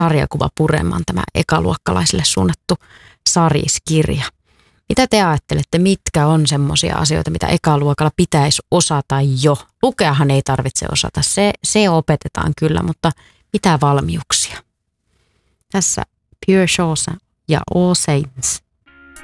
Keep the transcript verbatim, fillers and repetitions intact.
sarjakuva Pureman, tämä ekaluokkalaisille suunnattu sariskirja. Mitä te ajattelette, mitkä on semmoisia asioita, mitä ekaluokalla pitäisi osata jo? Lukeahan ei tarvitse osata, se, se opetetaan kyllä, mutta mitä valmiuksia? Tässä Pure Chaucer ja All Saints.